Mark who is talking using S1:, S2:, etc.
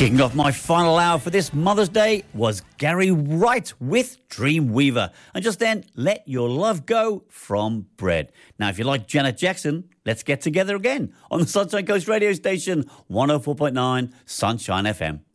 S1: Kicking off my final hour for this Mother's Day was Gary Wright with Dreamweaver. And just then, Let Your Love Go from Bread. Now, if you like Janet Jackson, let's get together again on the Sunshine Coast radio station, 104.9 Sunshine FM.